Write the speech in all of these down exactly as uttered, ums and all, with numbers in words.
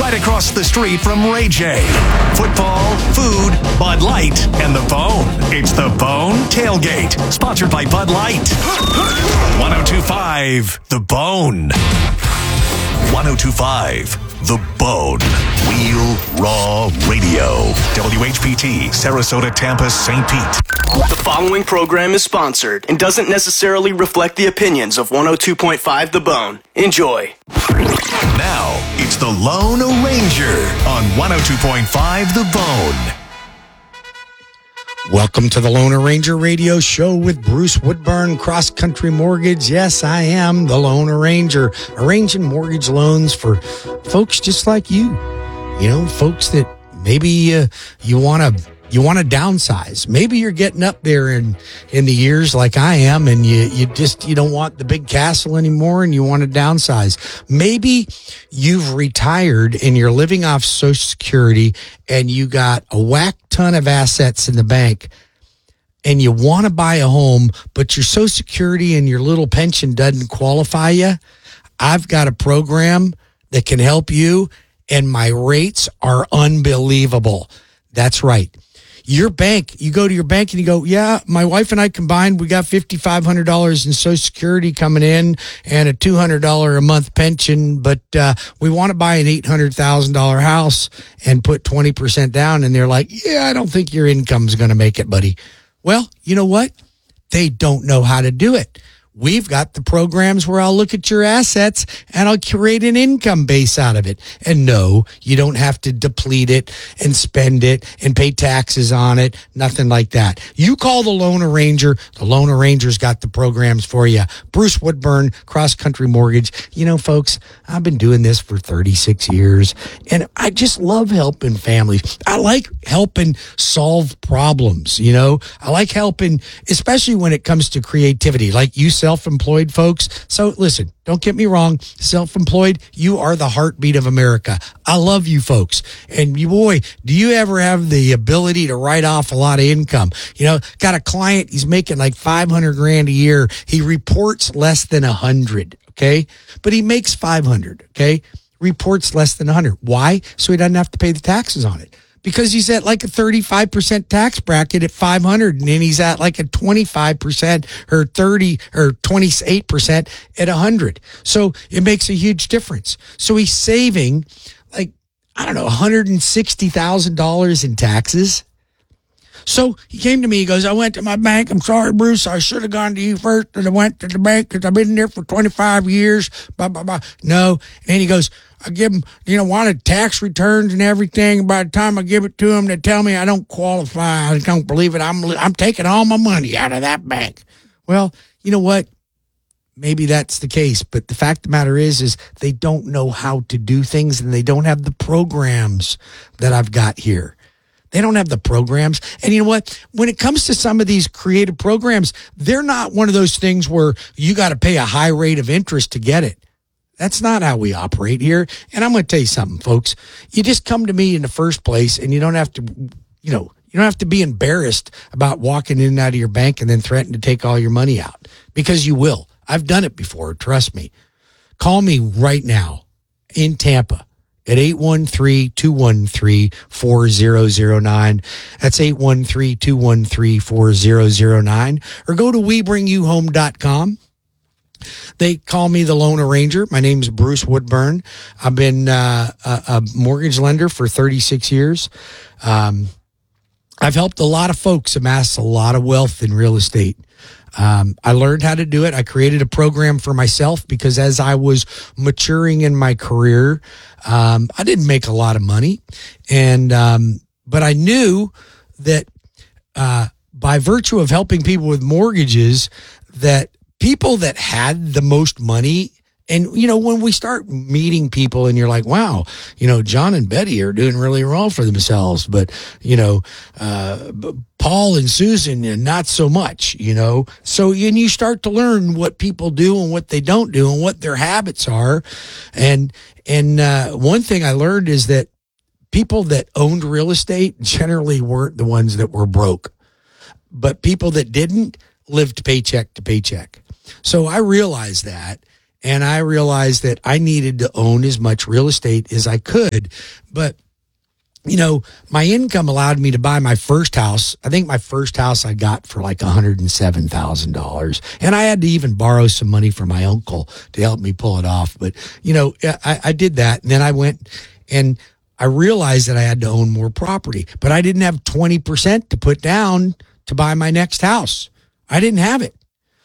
right across the street from Ray J. Football, food, Bud Light, and the Bone. It's the Bone Tailgate, sponsored by Bud Light. one oh two point five, The Bone. one oh two point five, The Bone. Real Raw Radio. W H P T, Sarasota, Tampa, Saint Pete. The following program is sponsored and doesn't necessarily reflect the opinions of one oh two point five The Bone. Enjoy. Now, it's the Lone Ranger on one oh two point five The Bone. Welcome to the Lone Ranger Radio Show with Bruce Woodburn, Cross Country Mortgage. Yes, I am the Lone Ranger, arranging mortgage loans for folks just like you. You know, folks that maybe uh, you want to you want to downsize. Maybe you're getting up there in in the years like I am, and you you just you don't want the big castle anymore, and you want to downsize. Maybe you've retired and you're living off Social Security, and you got a whack ton of assets in the bank, and you want to buy a home, but your Social Security and your little pension doesn't qualify you. I've got a program that can help you, and my rates are unbelievable. That's right. Your bank, you go to your bank and you go, yeah, my wife and I combined, we got five thousand five hundred dollars in Social Security coming in and a two hundred dollars a month pension, but uh, we want to buy an eight hundred thousand dollars house and put twenty percent down. And they're like, yeah, I don't think your income's going to make it, buddy. Well, you know what? They don't know how to do it. We've got the programs where I'll look at your assets and I'll create an income base out of it. And no, you don't have to deplete it and spend it and pay taxes on it. Nothing like that. You call the Lone Ranger. The Lone Ranger's got the programs for you. Bruce Woodburn, Cross Country Mortgage. You know, folks, I've been doing this for thirty-six years, and I just love helping families. I like helping solve problems, you know. I like helping, especially when it comes to creativity, like you self-employed folks. So listen, don't get me wrong. Self-employed, you are the heartbeat of America. I love you folks. And you, boy, do you ever have the ability to write off a lot of income? You know, got a client, he's making like five hundred grand a year. He reports less than a hundred. Okay. But he makes five hundred. Okay. Reports less than a hundred. Why? So he doesn't have to pay the taxes on it. Because he's at like a thirty-five percent tax bracket at five hundred, and then he's at like a twenty-five percent or thirty or twenty-eight percent at one hundred. So it makes a huge difference. So he's saving like, I don't know, one hundred sixty thousand dollars in taxes. So he came to me, he goes, I went to my bank. I'm sorry, Bruce, I should have gone to you first. And I went to the bank because I've been there for twenty-five years. Blah, blah, blah. No. And he goes, I give them, you know, wanted tax returns and everything. By the time I give it to them, they tell me I don't qualify. I don't believe it. I'm, I'm taking all my money out of that bank. Well, you know what? Maybe that's the case. But the fact of the matter is, is they don't know how to do things, and they don't have the programs that I've got here. They don't have the programs. And you know what? When it comes to some of these creative programs, they're not one of those things where you got to pay a high rate of interest to get it. That's not how we operate here. And I'm going to tell you something, folks. You just come to me in the first place, and you don't have to, you know, you don't have to be embarrassed about walking in and out of your bank and then threaten to take all your money out, because you will. I've done it before. Trust me. Call me right now in Tampa at eight one three, two one three, four zero zero nine. That's eight one three, two one three, four zero zero nine. Or go to we bring you home dot com. They call me the Lone Ranger. My name's Bruce Woodburn. I've been uh, a, a mortgage lender for thirty-six years. Um, I've helped a lot of folks amass a lot of wealth in real estate. Um, I learned how to do it. I created a program for myself because as I was maturing in my career, um, I didn't make a lot of money. And, um, but I knew that, uh, by virtue of helping people with mortgages, that people that had the most money, and, you know, when we start meeting people and you're like, wow, you know, John and Betty are doing really well for themselves, but, you know, uh, Paul and Susan, and not so much, you know. So, and you start to learn what people do and what they don't do and what their habits are. And, and, uh, one thing I learned is that people that owned real estate generally weren't the ones that were broke, but people that didn't lived paycheck to paycheck. So I realized that. And I realized that I needed to own as much real estate as I could. But, you know, my income allowed me to buy my first house. I think my first house I got for like one hundred seven thousand dollars. And I had to even borrow some money from my uncle to help me pull it off. But, you know, I, I did that. And then I went and I realized that I had to own more property. But I didn't have twenty percent to put down to buy my next house. I didn't have it.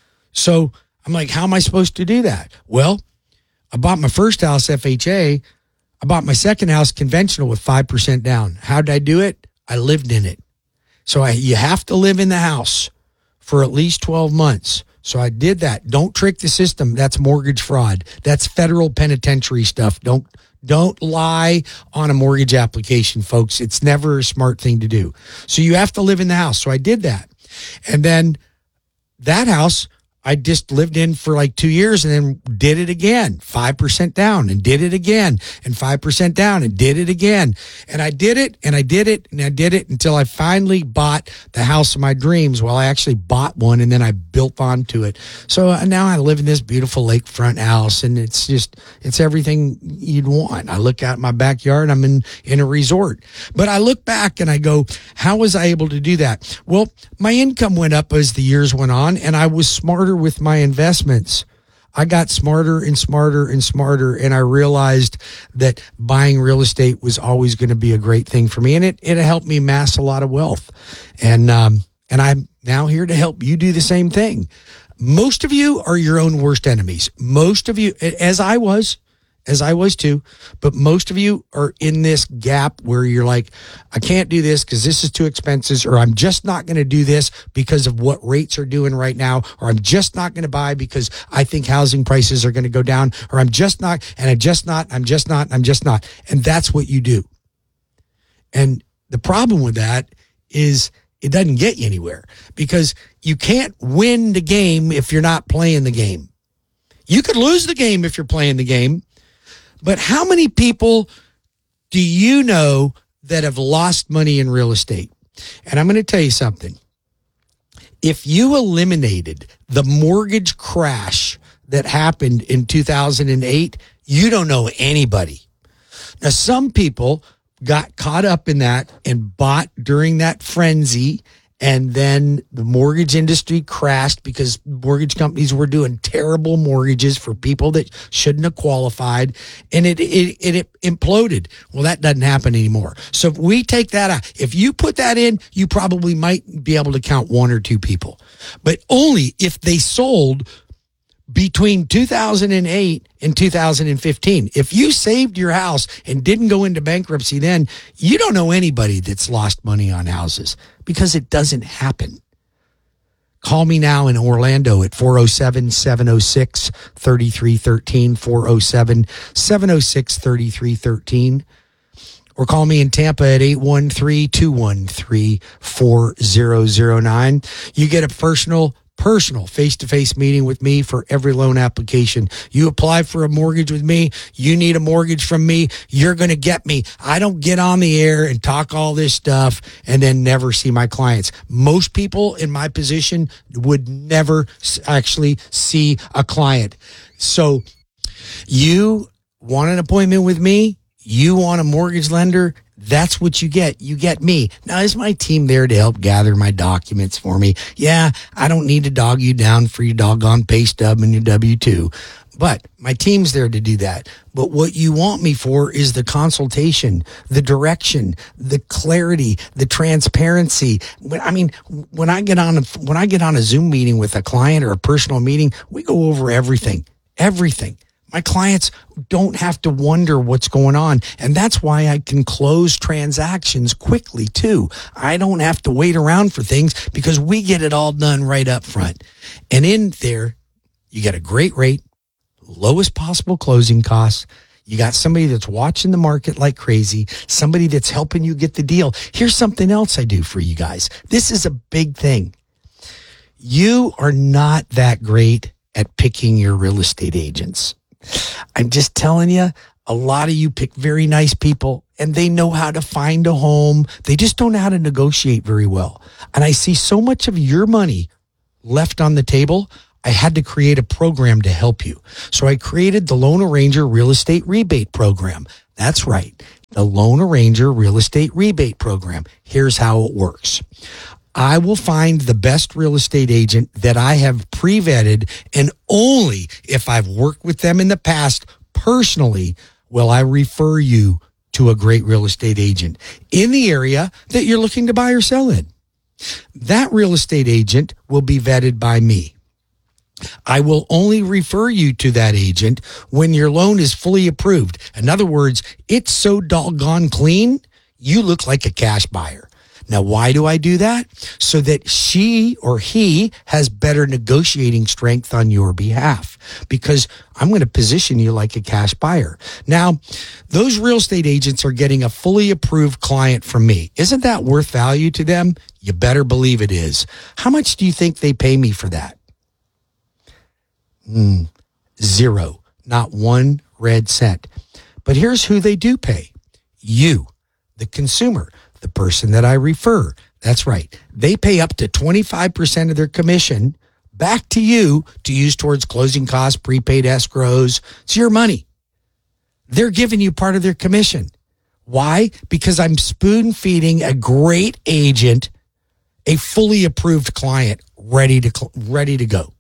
So I'm like, how am I supposed to do that? Well, I bought my first house F H A. I bought my second house conventional with five percent down. How did I do it? I lived in it. So I, you have to live in the house for at least twelve months. So I did that. Don't trick the system. That's mortgage fraud. That's federal penitentiary stuff. Don't, don't lie on a mortgage application, folks. It's never a smart thing to do. So you have to live in the house. So I did that. And then that house, I just lived in for like two years and then did it again, five percent down, and did it again and five percent down and did it again. And I did it and I did it and I did it until I finally bought the house of my dreams. Well, I actually bought one and then I built onto it. So now I live in this beautiful lakefront house and it's just, it's everything you'd want. I look out my backyard, I'm in, in a resort. But I look back and I go, how was I able to do that? Well, my income went up as the years went on and I was smarter with my investments. I got smarter and smarter and smarter, and I realized that buying real estate was always going to be a great thing for me, and it it helped me amass a lot of wealth. And um, and I'm now here to help you do the same thing. Most of you are your own worst enemies. Most of you, as I was, as I was too, but most of you are in this gap where you're like, I can't do this because this is too expensive, or I'm just not going to do this because of what rates are doing right now, or I'm just not going to buy because I think housing prices are going to go down, or I'm just not, and I'm just not, I'm just not, I'm just not. And that's what you do. And the problem with that is it doesn't get you anywhere because you can't win the game if you're not playing the game. You could lose the game if you're playing the game. But how many people do you know that have lost money in real estate? And I'm going to tell you something. If you eliminated the mortgage crash that happened in two thousand eight, you don't know anybody. Now, some people got caught up in that and bought during that frenzy. And then the mortgage industry crashed because mortgage companies were doing terrible mortgages for people that shouldn't have qualified. And it, it, it imploded. Well, that doesn't happen anymore. So if we take that out, if you put that in, you probably might be able to count one or two people, but only if they sold between two thousand eight and two thousand fifteen. If you saved your house and didn't go into bankruptcy then, you don't know anybody that's lost money on houses because it doesn't happen. Call me now in Orlando at four oh seven, seven oh six, three three one three, four oh seven, seven oh six, three three one three, or call me in Tampa at eight one three, two one three, four oh oh nine. You get a personal Personal face-to-face meeting with me for every loan application. You apply for a mortgage with me, you need a mortgage from me, you're going to get me. I don't get on the air and talk all this stuff and then never see my clients. Most people in my position would never actually see a client. So you want an appointment with me? You want a mortgage lender? That's what you get. You get me. Now, is my team there to help gather my documents for me? Yeah, I don't need to dog you down for your doggone pay stub and your W two, but my team's there to do that. But what you want me for is the consultation, the direction, the clarity, the transparency. When, I mean, when I get on a, when I get on a Zoom meeting with a client or a personal meeting, we go over everything, everything. My clients don't have to wonder what's going on. And that's why I can close transactions quickly too. I don't have to wait around for things because we get it all done right up front. And in there, you get a great rate, lowest possible closing costs. You got somebody that's watching the market like crazy, somebody that's helping you get the deal. Here's something else I do for you guys. This is a big thing. You are not that great at picking your real estate agents. I'm just telling you, a lot of you pick very nice people and they know how to find a home. They just don't know how to negotiate very well. And I see so much of your money left on the table. I had to create a program to help you. So I created the Loan Arranger Real Estate Rebate Program. That's right. The Loan Arranger Real Estate Rebate Program. Here's how it works. I will find the best real estate agent that I have pre-vetted, and only if I've worked with them in the past personally will I refer you to a great real estate agent in the area that you're looking to buy or sell in. That real estate agent will be vetted by me. I will only refer you to that agent when your loan is fully approved. In other words, it's so doggone clean, you look like a cash buyer. Now, why do I do that? So that she or he has better negotiating strength on your behalf, because I'm going to position you like a cash buyer. Now, those real estate agents are getting a fully approved client from me. Isn't that worth value to them? You better believe it is. How much do you think they pay me for that? Mm, zero. Not one red cent. But here's who they do pay. You, the consumer. The person that I refer. That's right. They pay up to twenty-five percent of their commission back to you to use towards closing costs, prepaid escrows. It's your money. They're giving you part of their commission. Why? Because I'm spoon feeding a great agent, a fully approved client ready to, ready to go.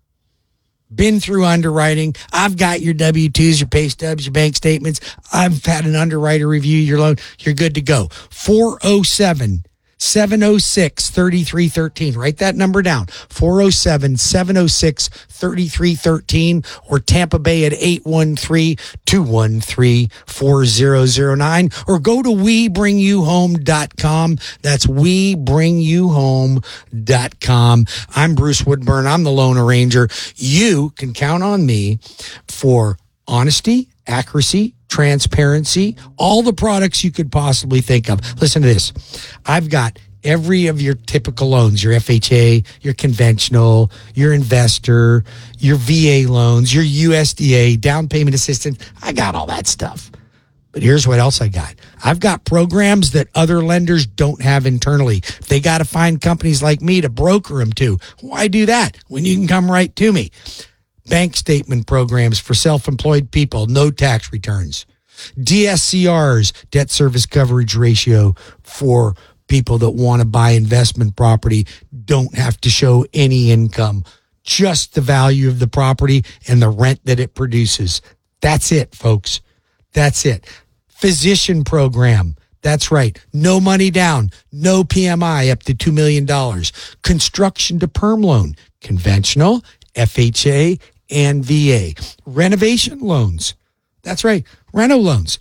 Been through underwriting. I've got your W two's, your pay stubs, your bank statements. I've had an underwriter review your loan. You're good to go. four oh seven, seven oh six, three three one three. Write that number down. four oh seven, seven oh six, three three one three, or Tampa Bay at eight one three, two one three, four oh oh nine, or go to we bring you home dot com. That's we bring you home dot com. I'm Bruce Woodburn. I'm the Loan Arranger. You can count on me for honesty, accuracy, transparency, all the products you could possibly think of. Listen to this. I've got every of your typical loans, your F H A, your conventional, your investor, your V A loans, your U S D A, down payment assistance. I got all that stuff. But here's what else I got. I've got programs that other lenders don't have internally. They got to find companies like me to broker them to. Why do that when you can come right to me? Bank statement programs for self-employed people, no tax returns. D S C Rs, debt service coverage ratio, for people that want to buy investment property, don't have to show any income, just the value of the property and the rent that it produces. That's it, folks. That's it. Physician program. That's right. No money down. No P M I up to two million dollars. Construction to perm loan. Conventional, F H A, and V A. Renovation loans. That's right. Reno loans.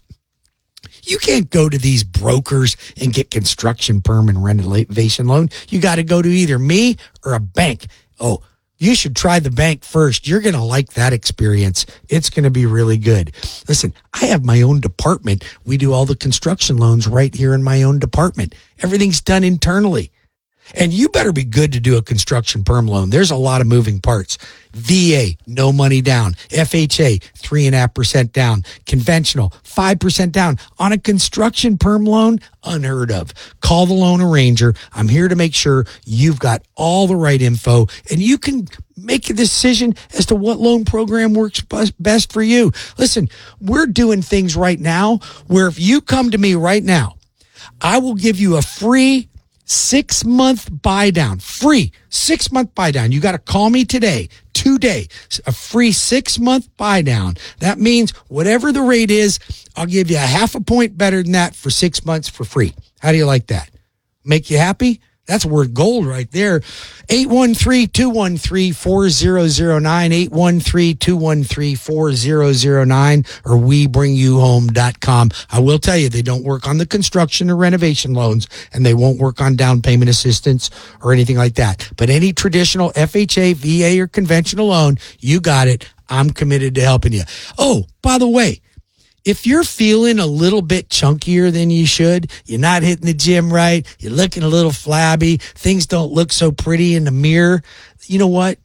You can't go to these brokers and get construction perm and renovation loan. You got to go to either me or a bank. Oh, you should try the bank first. You're going to like that experience. It's going to be really good. Listen, I have my own department. We do all the construction loans right here in my own department. Everything's done internally. And you better be good to do a construction perm loan. There's a lot of moving parts. V A, no money down. F H A, three and a half percent down. Conventional, five percent down. On a construction perm loan, unheard of. Call the Loan Arranger. I'm here to make sure you've got all the right info and you can make a decision as to what loan program works best for you. Listen, we're doing things right now where if you come to me right now, I will give you a free Six month buy down, free six month buy down. You got to call me today, today, a free six month buy down. That means whatever the rate is, I'll give you a half a point better than that for six months for free. How do you like that? Make you happy? That's worth gold right there. eight one three, two one three, four oh oh nine, eight one three, two one three, four oh oh nine, or we bring you home dot com. I will tell you, they don't work on the construction or renovation loans, and they won't work on down payment assistance or anything like that. But any traditional F H A, V A, or conventional loan, you got it. I'm committed to helping you. Oh, by the way, if you're feeling a little bit chunkier than you should, you're not hitting the gym right, you're looking a little flabby, things don't look so pretty in the mirror, you know what?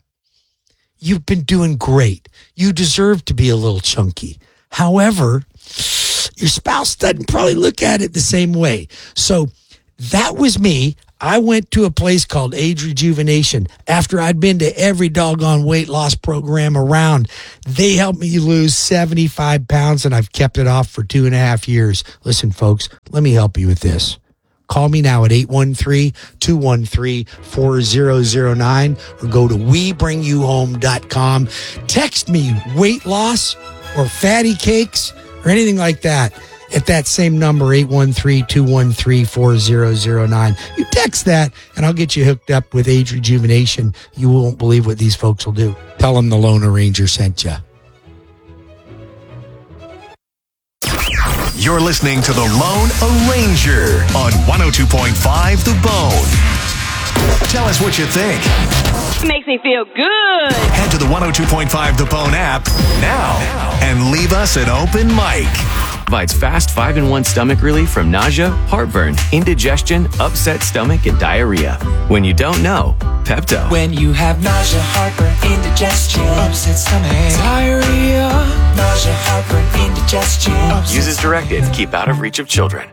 You've been doing great. You deserve to be a little chunky. However, your spouse doesn't probably look at it the same way. So that was me. I went to a place called Age Rejuvenation after I'd been to every doggone weight loss program around. They helped me lose seventy-five pounds, and I've kept it off for two and a half years. Listen, folks, let me help you with this. Call me now at eight one three, two one three, four zero zero nine or go to we bring you home dot com. Text me weight loss or fatty cakes or anything like that at that same number, eight one three, two one three, four zero zero nine. You text that, and I'll get you hooked up with Age Rejuvenation. You won't believe what these folks will do. Tell them the Lone Ranger sent you. You're listening to The Lone Ranger on one oh two point five The Bone. Tell us what you think. Makes me feel good. Head to the one oh two point five The Bone app now and leave us an open mic. Provides fast five in one stomach relief from nausea, heartburn, indigestion, upset stomach, and diarrhea. When you don't know, Pepto. When you have nausea, heartburn, indigestion, upset stomach, diarrhea, nausea, heartburn, indigestion. Use as directed. Keep out of reach of children.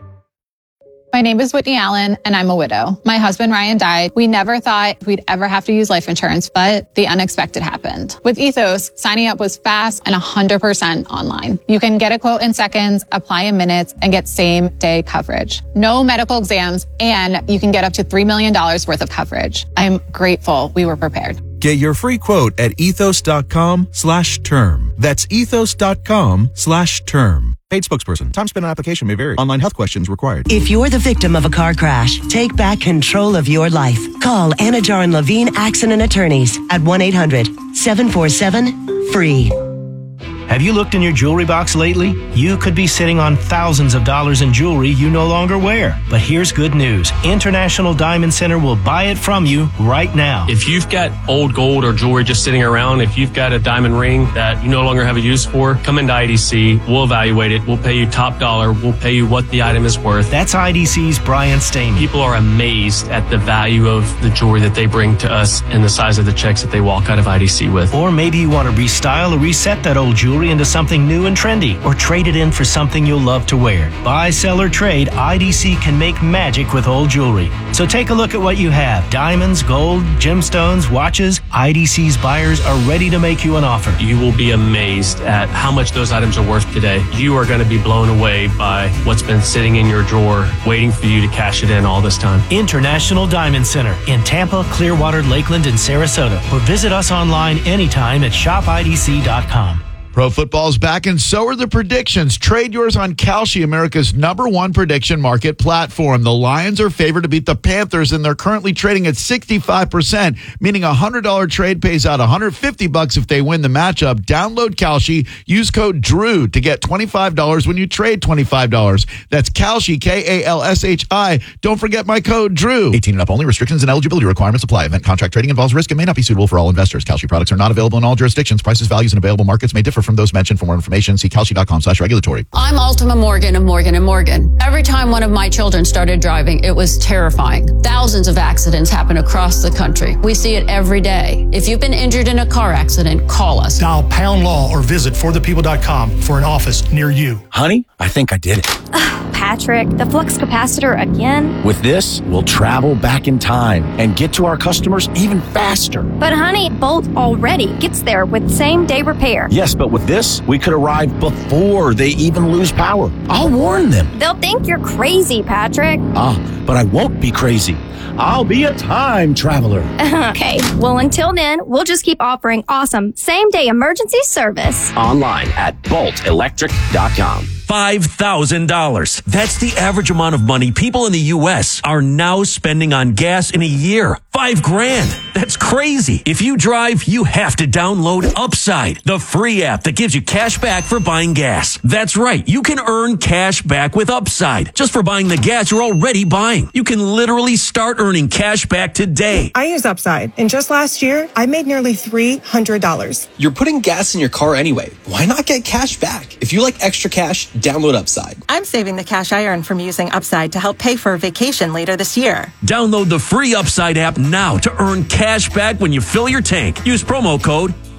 My name is Whitney Allen, and I'm a widow. My husband, Ryan, died. We never thought we'd ever have to use life insurance, but the unexpected happened. With Ethos, signing up was fast and one hundred percent online. You can get a quote in seconds, apply in minutes, and get same-day coverage. No medical exams, and you can get up to three million dollars worth of coverage. I'm grateful we were prepared. Get your free quote at ethos.com slash term. That's ethos.com slash term. Paid spokesperson. Time spent on application may vary. Online health questions required. If you're the victim of a car crash, take back control of your life. Call Anajar and Levine Accident Attorneys at one eight hundred, seven four seven, free. Have you looked in your jewelry box lately? You could be sitting on thousands of dollars in jewelry you no longer wear. But here's good news. International Diamond Center will buy it from you right now. If you've got old gold or jewelry just sitting around, if you've got a diamond ring that you no longer have a use for, come into I D C. We'll evaluate it. We'll pay you top dollar. We'll pay you what the item is worth. That's I D C's Brian Stamey. People are amazed at the value of the jewelry that they bring to us and the size of the checks that they walk out of I D C with. Or maybe you want to restyle or reset that old jewelry into something new and trendy, or trade it in for something you'll love to wear. Buy, sell, or trade, I D C can make magic with old jewelry. So take a look at what you have. Diamonds, gold, gemstones, watches. I D C's buyers are ready to make you an offer. You will be amazed at how much those items are worth today. You are going to be blown away by what's been sitting in your drawer, waiting for you to cash it in all this time. International Diamond Center in Tampa, Clearwater, Lakeland, and Sarasota. Or visit us online anytime at shop I D C dot com. Pro football's back, and so are the predictions. Trade yours on Kalshi, America's number one prediction market platform. The Lions are favored to beat the Panthers, and they're currently trading at sixty-five percent, meaning a one hundred dollars trade pays out one hundred fifty bucks if they win the matchup. Download Kalshi. Use code DREW to get twenty-five dollars when you trade twenty-five dollars. That's Kalshi, K A L S H I. Don't forget my code DREW. eighteen and up only. Restrictions and eligibility requirements apply. Event contract trading involves risk and may not be suitable for all investors. Kalshi products are not available in all jurisdictions. Prices, values, and available markets may differ from those mentioned. For more information, see Kalshi.com slash regulatory. I'm Ultima Morgan of Morgan and Morgan. Every time one of my children started driving, it was terrifying. Thousands of accidents happen across the country. We see it every day. If you've been injured in a car accident, call us. Dial pound law or visit for the people dot com for an office near you. Honey, I think I did it. Patrick, the flux capacitor again? With this, we'll travel back in time and get to our customers even faster. But honey, Bolt already gets there with same-day repair. Yes, but with this, we could arrive before they even lose power. I'll warn them. They'll think you're crazy, Patrick. Ah, but I won't be crazy. I'll be a time traveler. Okay, well, until then, we'll just keep offering awesome same-day emergency service. Online at bolt electric dot com. five thousand dollars. That's the average amount of money people in the U S are now spending on gas in a year. Five grand. That's crazy. If you drive, you have to download Upside, the free app that gives you cash back for buying gas. That's right. You can earn cash back with Upside just for buying the gas you're already buying. You can literally start earning cash back today. I use Upside, and just last year, I made nearly three hundred dollars. You're putting gas in your car anyway. Why not get cash back? If you like extra cash, download Upside. I'm saving the cash I earn from using Upside to help pay for a vacation later this year. Download the free Upside app now to earn cash back when you fill your tank. Use promo code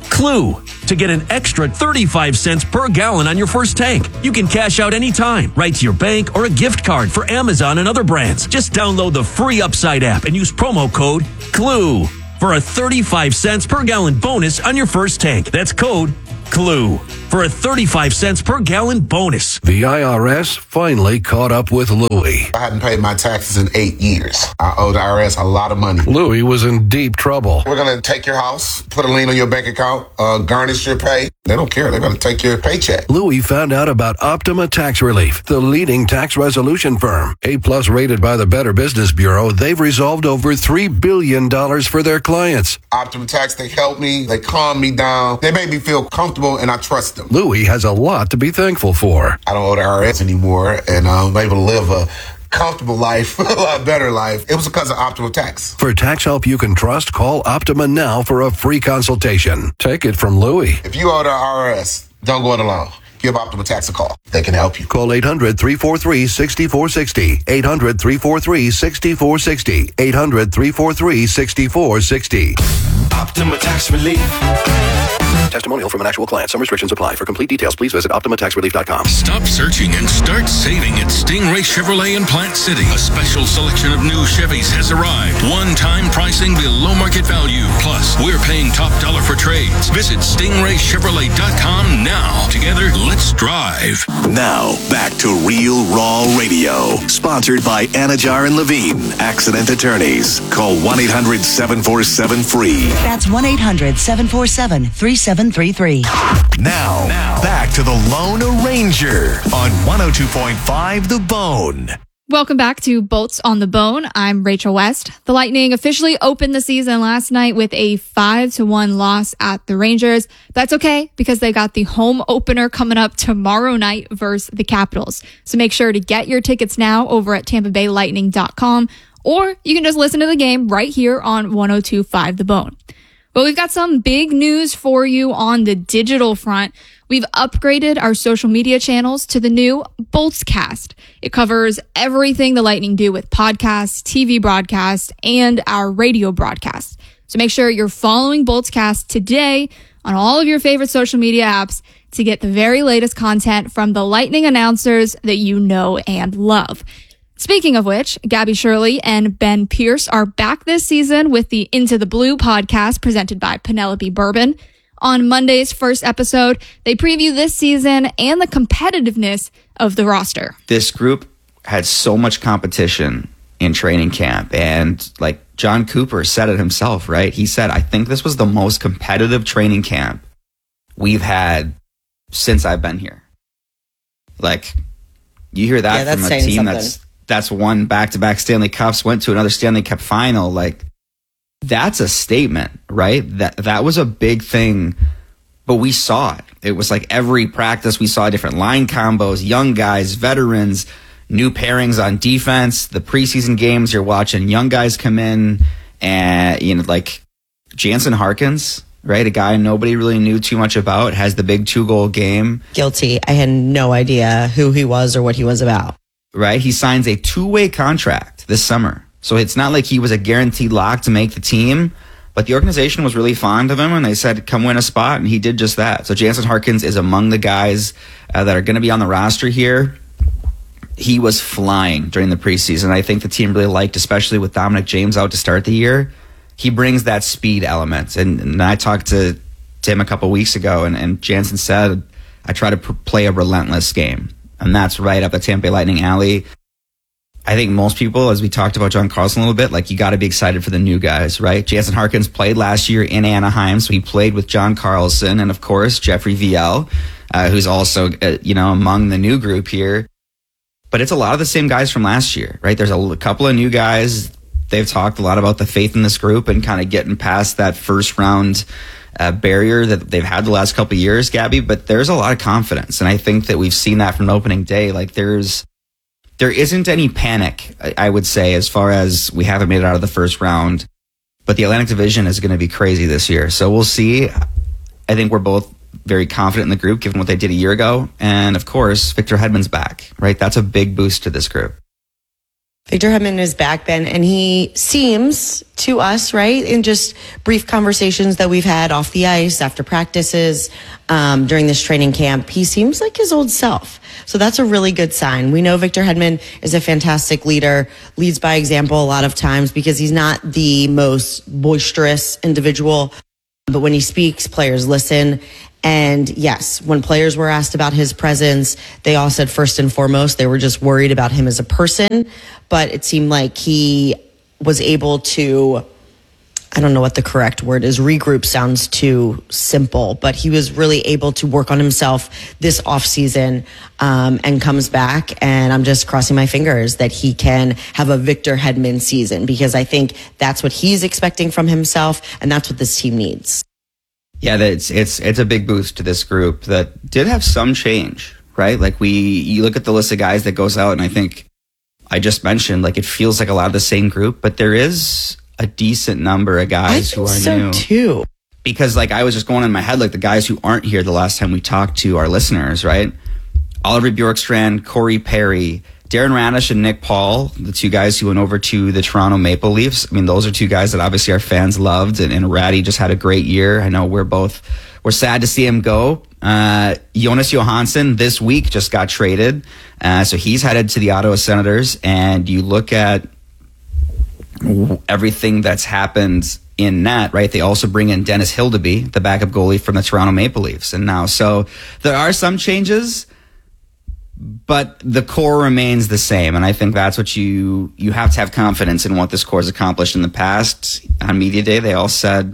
Clue to get an extra thirty-five cents per gallon on your first tank. You can cash out anytime, right to your bank or a gift card for Amazon and other brands. Just download the free Upside app and use promo code CLUE for a thirty-five cents per gallon bonus on your first tank. That's code CLUE for a thirty-five cents per gallon bonus. The I R S finally caught up with Louie. I hadn't paid my taxes in eight years. I owe the I R S a lot of money. Louie was in deep trouble. We're going to take your house, put a lien on your bank account, uh, garnish your pay. They don't care. They're going to take your paycheck. Louie found out about Optima Tax Relief, the leading tax resolution firm. A-plus rated by the Better Business Bureau, they've resolved over three billion dollars for their clients. Optima Tax, they helped me. They calmed me down. They made me feel comfortable, and I trust them. Louie has a lot to be thankful for. I don't owe the I R S anymore, and I'm able to live a comfortable life, a lot better life. It was because of Optima Tax. For tax help you can trust, call Optima now for a free consultation. Take it from Louie. If you owe the I R S, don't go it alone. Give Optima Tax a call. They can help you. Call eight hundred, three four three, six four six zero. eight hundred, three four three, six four six zero. eight hundred, three four three, six four six zero. Optima Tax Relief. Testimonial from an actual client. Some restrictions apply. For complete details, please visit Optima Tax Relief dot com. Stop searching and start saving at Stingray Chevrolet in Plant City. A special selection of new Chevys has arrived. One-time pricing below market value. Plus, we're paying top dollar for trades. Visit Stingray Chevrolet dot com now. Together, let's drive. Now, back to Real Raw Radio. Sponsored by Anajar and Levine. Accident attorneys. Call one eight hundred, seven four seven, F R E E. That's one eight hundred, seven four seven, three seven three three. Now, now, back to the Lone Ranger on one oh two point five The Bone. Welcome back to Bolts on the Bone. I'm Rachel West. The Lightning officially opened the season last night with a five to one loss at the Rangers. That's okay because they got the home opener coming up tomorrow night versus the Capitals. So make sure to get your tickets now over at tampa bay lightning dot com, or you can just listen to the game right here on one oh two point five The Bone. Well, we've got some big news for you on the digital front. We've upgraded our social media channels to the new Boltscast. It covers everything the Lightning do with podcasts, T V broadcasts, and our radio broadcasts. So make sure you're following Boltscast today on all of your favorite social media apps to get the very latest content from the Lightning announcers that you know and love. Speaking of which, Gabby Shirley and Ben Pierce are back this season with the Into the Blue podcast presented by Penelope Bourbon. On Monday's first episode, they preview this season and the competitiveness of the roster. This group had so much competition in training camp, and like John Cooper said it himself, right? He said, I think this was the most competitive training camp we've had since I've been here. Like, you hear that yeah, from a team something. that's that's won back-to-back Stanley Cups, went to another Stanley Cup final. Like, that's a statement, right? That that was a big thing, but we saw it. It was like every practice we saw different line combos, young guys, veterans, new pairings on defense. The preseason games, you're watching young guys come in, and you know, like Jansen Harkins, right? A guy nobody really knew too much about, has the big two-goal game. Guilty. I had no idea who he was or what he was about. Right? He signs a two-way contract this summer. So it's not like he was a guaranteed lock to make the team, but the organization was really fond of him, and they said, come win a spot, and he did just that. So Jansen Harkins is among the guys uh, that are going to be on the roster here. He was flying during the preseason. I think the team really liked, especially with Dominic James out to start the year. He brings that speed element. And, and I talked to, to him a couple weeks ago, and, and Jansen said, I try to pr- play a relentless game. And that's right up the Tampa Bay Lightning alley. I think most people, as we talked about John Carlson a little bit, like you got to be excited for the new guys, right? Jansen Harkins played last year in Anaheim, so he played with John Carlson and, of course, Jeffrey Viel, uh, who's also, uh, you know, among the new group here. But it's a lot of the same guys from last year, right? There's a, a couple of new guys. They've talked a lot about the faith in this group and kind of getting past that first round uh, barrier that they've had the last couple of years, Gabby. But there's a lot of confidence, and I think that we've seen that from opening day. Like there's there isn't any panic, I would say, as far as we haven't made it out of the first round. But the Atlantic Division is going to be crazy this year, so we'll see. I think we're both very confident in the group, given what they did a year ago. And of course, Victor Hedman's back, right? That's a big boost to this group. Victor Hedman is back, Ben, and he seems to us, right, in just brief conversations that we've had off the ice, after practices, um, during this training camp, he seems like his old self. So that's a really good sign. We know Victor Hedman is a fantastic leader, leads by example a lot of times because he's not the most boisterous individual, but when he speaks, players listen. And yes, when players were asked about his presence, they all said first and foremost, they were just worried about him as a person. But it seemed like he was able to, I don't know what the correct word is, regroup sounds too simple, but he was really able to work on himself this offseason um, and comes back. And I'm just crossing my fingers that he can have a Victor Hedman season, because I think that's what he's expecting from himself, and that's what this team needs. Yeah, it's it's it's a big boost to this group that did have some change, right? Like we, you look at the list of guys that goes out, and I think I just mentioned, like it feels like a lot of the same group, but there is a decent number of guys who are so new. Too. Because like I was just going in my head, like the guys who aren't here the last time we talked to our listeners, right? Oliver Bjorkstrand, Corey Perry, Darren Radish and Nick Paul, the two guys who went over to the Toronto Maple Leafs. I mean, those are two guys that obviously our fans loved, and, and Ratty just had a great year. I know we're both, we're sad to see him go. Uh, Jonas Johansson this week just got traded. Uh, so he's headed to the Ottawa Senators, and you look at everything that's happened in net, right? They also bring in Dennis Hildeby, the backup goalie from the Toronto Maple Leafs. And now, so there are some changes, but the core remains the same. And I think that's what you, you have to have confidence in what this core has accomplished in the past. On Media Day, they all said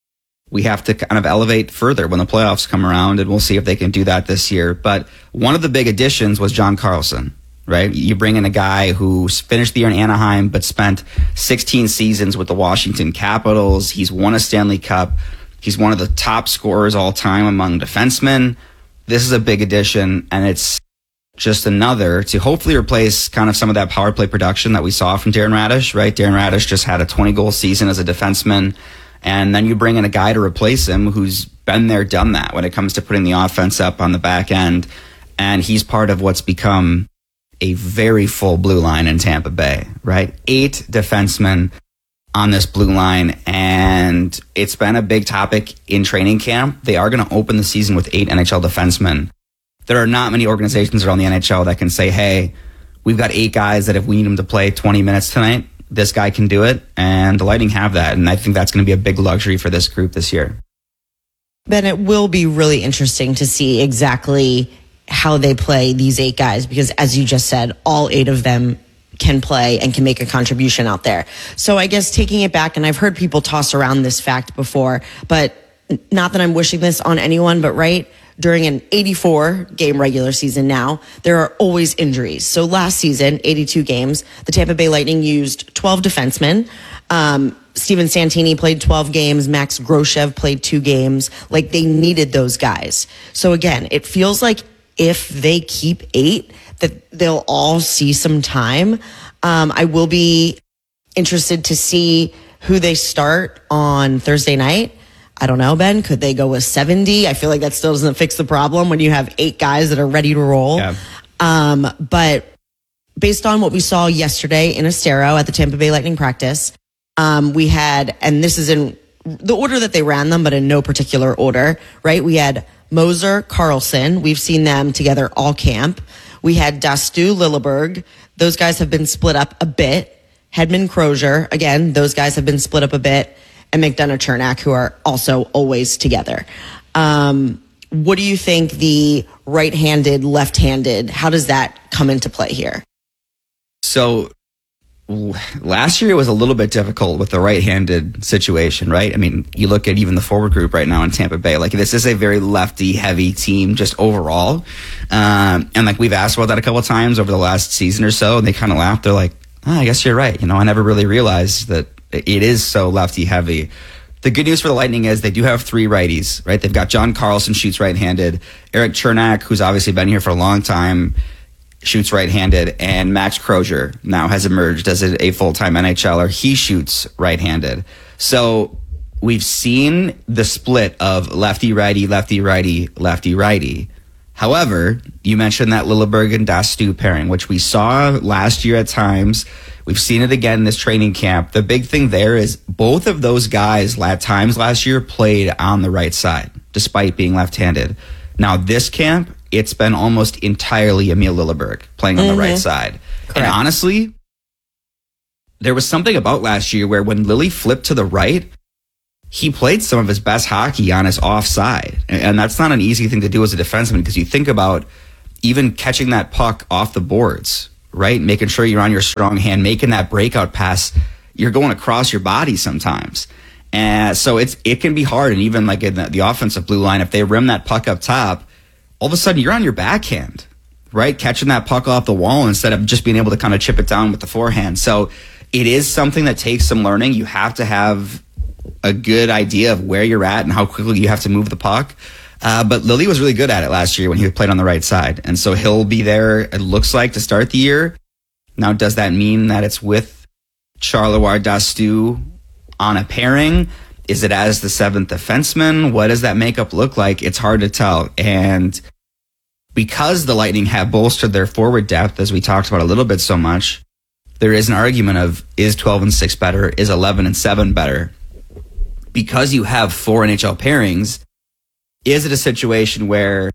we have to kind of elevate further when the playoffs come around, and we'll see if they can do that this year. But one of the big additions was John Carlson, right? You bring in a guy who finished the year in Anaheim, but spent sixteen seasons with the Washington Capitals. He's won a Stanley Cup. He's one of the top scorers all time among defensemen. This is a big addition, and it's just another to hopefully replace kind of some of that power play production that we saw from Darren Radish, right? Darren Radish just had a twenty-goal season as a defenseman, and then you bring in a guy to replace him who's been there, done that when it comes to putting the offense up on the back end, and he's part of what's become a very full blue line in Tampa Bay, right? Eight defensemen on this blue line, and it's been a big topic in training camp. They are going to open the season with eight N H L defensemen. There are not many organizations around the N H L that can say, hey, we've got eight guys that if we need them to play twenty minutes tonight, this guy can do it. And the Lightning have that. And I think that's going to be a big luxury for this group this year. Ben, it will be really interesting to see exactly how they play these eight guys, because as you just said, all eight of them can play and can make a contribution out there. So I guess taking it back, and I've heard people toss around this fact before, but not that I'm wishing this on anyone, but right, during an eighty-four game regular season now, there are always injuries. So last season, eighty-two games, the Tampa Bay Lightning used twelve defensemen. Um, Steven Santini played twelve games. Max Groshev played two games. Like, they needed those guys. So again, it feels like if they keep eight, that they'll all see some time. Um, I will be interested to see who they start on Thursday night. I don't know, Ben. Could they go with seventy? I feel like that still doesn't fix the problem when you have eight guys that are ready to roll. Yeah. Um, but based on what we saw yesterday in Estero at the Tampa Bay Lightning practice, um, we had, and this is in the order that they ran them, but in no particular order, right? We had Moser, Carlson. We've seen them together all camp. We had Dastu, Lilleberg. Those guys have been split up a bit. Hedman, Crozier. Again, those guys have been split up a bit. And McDonough, Chernak, who are also always together. Um, what do you think the right-handed, left-handed, how does that come into play here? So last year it was a little bit difficult with the right-handed situation, right? I mean, you look at even the forward group right now in Tampa Bay, like this is a very lefty-heavy team just overall. Um, and like we've asked about that a couple of times over the last season or so, and they kind of laughed. They're like, oh, I guess you're right. You know, I never really realized that it is so lefty heavy. The good news for the Lightning is they do have three righties, right? They've got John Carlson, shoots right-handed. Eric Chernak, who's obviously been here for a long time, shoots right-handed. And Max Crozier now has emerged as a, a full-time N H L er. He shoots right-handed. So we've seen the split of lefty-righty, lefty-righty, lefty-righty. However, you mentioned that Lilleberg and Dastu pairing, which we saw last year at times. We've seen it again in this training camp. The big thing there is both of those guys at times last year played on the right side, despite being left-handed. Now, this camp, it's been almost entirely Emil Lilleberg playing on mm-hmm. the right side. Correct. And honestly, there was something about last year where when Lily flipped to the right, he played some of his best hockey on his offside. And that's not an easy thing to do as a defenseman, because you think about even catching that puck off the boards, right? Making sure you're on your strong hand, making that breakout pass. You're going across your body sometimes. And so it's it can be hard. And even like in the, the offensive blue line, if they rim that puck up top, all of a sudden you're on your backhand, right? Catching that puck off the wall instead of just being able to kind of chip it down with the forehand. So it is something that takes some learning. You have to have a good idea of where you're at and how quickly you have to move the puck. Uh, but Lily was really good at it last year when he played on the right side. And so he'll be there, it looks like, to start the year. Now, does that mean that it's with Charleroi Dastu on a pairing? Is it as the seventh defenseman? What does that makeup look like? It's hard to tell. And because the Lightning have bolstered their forward depth, as we talked about a little bit so much, there is an argument of, is twelve and six better? Is eleven and seven better? Because you have four N H L pairings, is it a situation where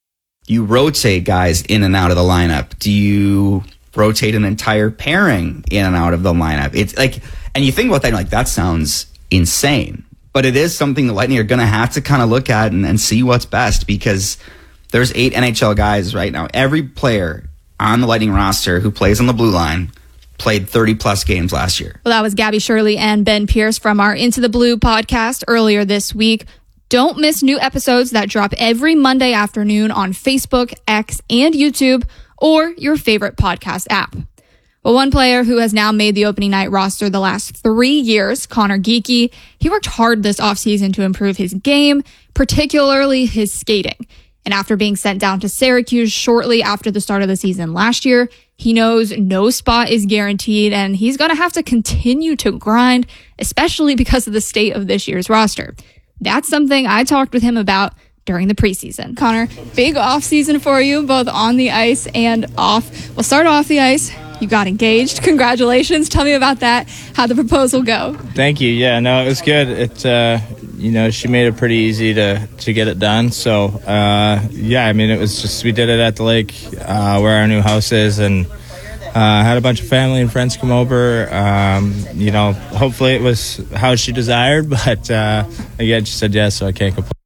you rotate guys in and out of the lineup? Do you rotate an entire pairing in and out of the lineup? It's like, and you think about that, like, that sounds insane. But it is something the Lightning are going to have to kind of look at and, and see what's best, because there's eight N H L guys right now. Every player on the Lightning roster who plays on the blue line played thirty plus games last year. Well, that was Gabby Shirley and Ben Pierce from our Into the Blue podcast earlier this week. Don't miss new episodes that drop every Monday afternoon on Facebook, X, and YouTube, or your favorite podcast app. Well, one player who has now made the opening night roster the last three years, Connor Geekie, he worked hard this offseason to improve his game, particularly his skating. And after being sent down to Syracuse shortly after the start of the season last year, he knows no spot is guaranteed, and he's going to have to continue to grind, especially because of the state of this year's roster. That's something I talked with him about during the preseason. Connor, big off season for you, both on the ice and off. We'll start off the ice. You got engaged. Congratulations. Tell me about that. How'd the proposal go? Thank you. Yeah, no, it was good. It, uh, you know, she made it pretty easy to, to get it done. So, uh, yeah, I mean, it was just, we did it at the lake uh, where our new house is, and uh, had a bunch of family and friends come over. Um, you know, hopefully it was how she desired, but uh, again, she said yes, so I can't complain.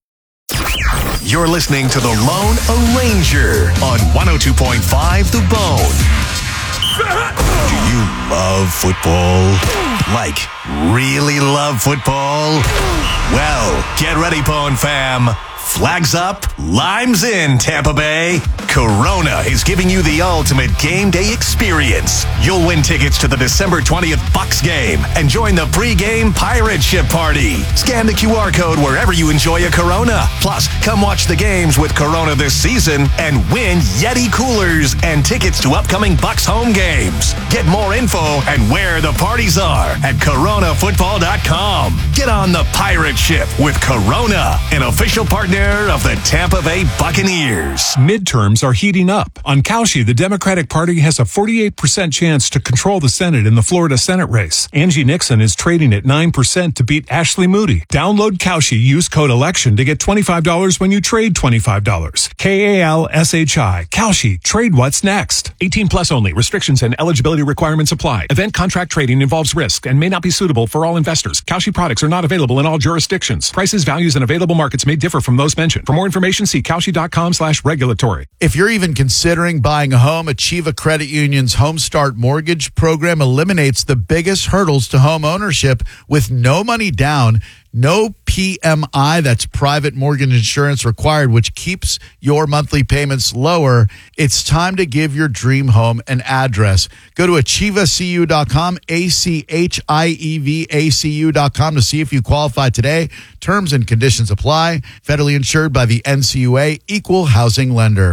You're listening to The Lone Ranger on one oh two point five The Bone. Do you love football? Like, really love football? Well, get ready, Bone fam. Flags up, limes in, Tampa Bay. Corona is giving you the ultimate game day experience. You'll win tickets to the December twentieth Bucks game and join the pre-game pirate ship party. Scan the Q R code wherever you enjoy a Corona. Plus, come watch the games with Corona this season and win Yeti coolers and tickets to upcoming Bucks home games. Get more info and where the parties are at corona football dot com. Get on the pirate ship with Corona, an official partner of the Tampa Bay Buccaneers. Midterms are heating up. On Kalshi, the Democratic Party has a forty-eight percent chance to control the Senate in the Florida Senate race. Angie Nixon is trading at nine percent to beat Ashley Moody. Download Kalshi, use code ELECTION to get twenty-five dollars when you trade twenty-five dollars. K A L S H I. Kalshi. Trade what's next. eighteen plus only. Restrictions and eligibility requirements apply. Event contract trading involves risk and may not be suitable for all investors. Kalshi products are not available in all jurisdictions. Prices, values, and available markets may differ from those mentioned. For more information, see Kalshi.com slash regulatory. If you're even considering buying a home, Achieva Credit Union's Home Start Mortgage program eliminates the biggest hurdles to home ownership with no money down, no P M I, that's private mortgage insurance required, which keeps your monthly payments lower. It's time to give your dream home an address. Go to achieva c u dot com, A C H I E V A C U dot com to see if you qualify today. Terms and conditions apply. Federally insured by the N C U A, Equal Housing Lender.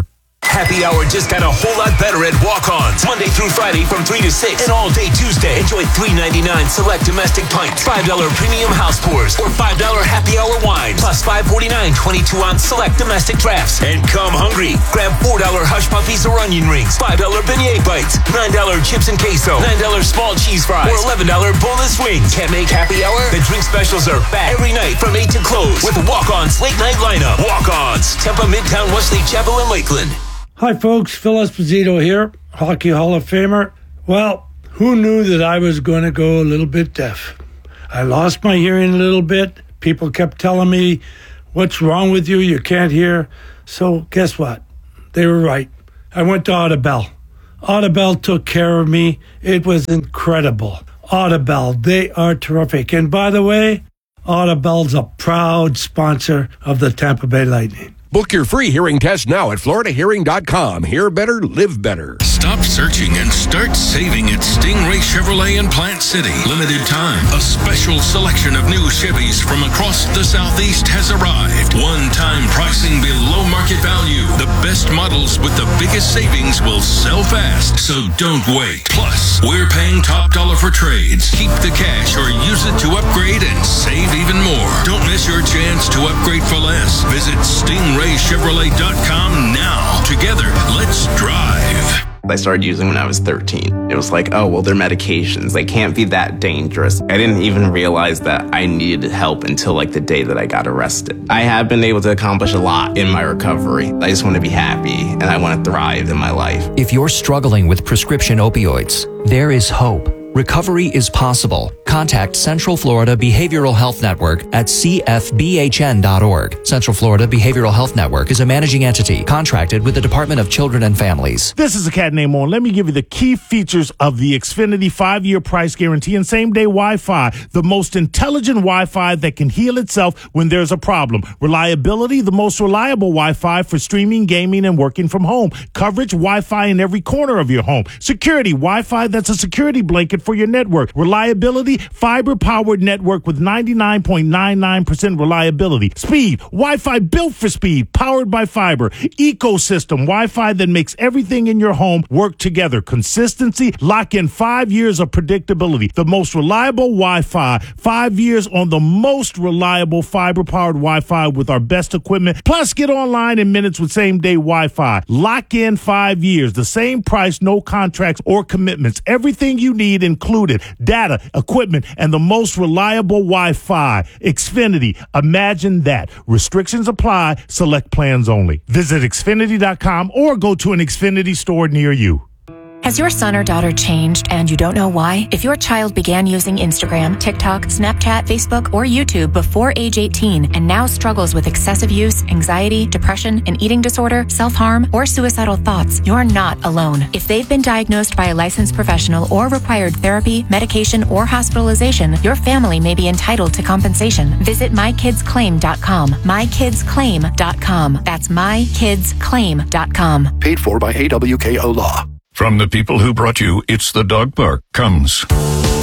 Happy hour just got a whole lot better at Walk-Ons. Monday through Friday from three to six. And all day Tuesday. Enjoy three ninety-nine select domestic pints, five dollars premium house pours, or five dollars happy hour wine. Plus five forty-nine twenty-two ounce select domestic drafts. And come hungry. Grab four dollars hush puppies or onion rings, five dollars beignet bites, nine dollars chips and queso, nine dollars small cheese fries, or eleven dollars boneless wings. Can't make happy hour? The drink specials are back every night from eight to close with Walk-Ons late night lineup. Walk-Ons, Tampa, Midtown, Wesley Chapel, and Lakeland. Hi, folks. Phil Esposito here, Hockey Hall of Famer. Well, who knew that I was going to go a little bit deaf? I lost my hearing a little bit. People kept telling me, what's wrong with you? You can't hear. So guess what? They were right. I went to Audibel. Audibel took care of me. It was incredible. Audibel, they are terrific. And by the way, Audibel's a proud sponsor of the Tampa Bay Lightning. Book your free hearing test now at florida hearing dot com. Hear better, live better. Stop searching and start saving at Stingray Chevrolet in Plant City. Limited time. A special selection of new Chevys from across the Southeast has arrived. One-time pricing below market value. The best models with the biggest savings will sell fast, so don't wait. Plus, we're paying top dollar for trades. Keep the cash or use it to upgrade and save even more. Don't miss your chance to upgrade for less. Visit Stingray Chevrolet dot com now. Together, let's drive. I started using when I was thirteen. It was like, oh, well, they're medications. They can't be that dangerous. I didn't even realize that I needed help until like the day that I got arrested. I have been able to accomplish a lot in my recovery. I just want to be happy and I want to thrive in my life. If you're struggling with prescription opioids, there is hope. Recovery is possible. Contact Central Florida Behavioral Health Network at c f b h n dot org. Central Florida Behavioral Health Network is a managing entity contracted with the Department of Children and Families. This is a cat named On. Let me give you the key features of the Xfinity five-year price guarantee and same-day Wi-Fi. The most intelligent Wi-Fi that can heal itself when there's a problem. Reliability, the most reliable Wi-Fi for streaming, gaming, and working from home. Coverage, Wi-Fi in every corner of your home. Security, Wi-Fi that's a security blanket for your network. Reliability, fiber-powered network with ninety-nine point nine nine percent reliability. Speed, Wi-Fi built for speed, powered by fiber. Ecosystem, Wi-Fi that makes everything in your home work together. Consistency, lock in five years of predictability. The most reliable Wi-Fi, five years on the most reliable fiber-powered Wi-Fi with our best equipment. Plus, get online in minutes with same-day Wi-Fi. Lock in five years. The same price, no contracts or commitments. Everything you need included. Data, equipment, and the most reliable Wi-Fi. Xfinity. Imagine that. Restrictions apply. Select plans only. Visit Xfinity dot com or go to an Xfinity store near you. Has your son or daughter changed and you don't know why? If your child began using Instagram, TikTok, Snapchat, Facebook, or YouTube before age eighteen and now struggles with excessive use, anxiety, depression, an eating disorder, self-harm, or suicidal thoughts, you're not alone. If they've been diagnosed by a licensed professional or required therapy, medication, or hospitalization, your family may be entitled to compensation. Visit my kids claim dot com. my kids claim dot com. That's my kids claim dot com. Paid for by A W K O Law. From the people who brought you It's the Dog Park comes